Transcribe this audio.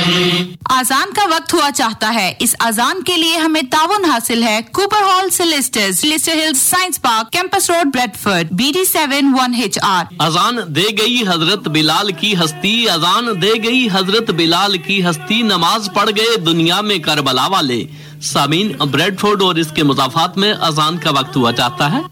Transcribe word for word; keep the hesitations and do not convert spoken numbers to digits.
आजान का वक्त हुआ चाहता है। इस आजान के लिए हमें ताउन हासिल है Cooper hall सेलेस्टर्स, Leicester hills science park, campus road, Bradford, B D seven one H R. अजान दे गई हजरत बिलाल की हस्ती, अजान दे गई हजरत बिलाल की हस्ती, नमाज पढ़ गए दुनिया में करबला वाले। सामीन, ब्रेडफोर्ड और इसके मुजाफात में अजान का वक्त हुआ चाहता है।